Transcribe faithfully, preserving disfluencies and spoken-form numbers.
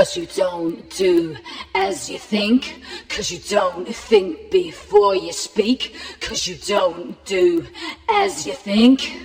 Cause you don't do as you think. Cause you don't think before you speak. Cause you don't do as you think.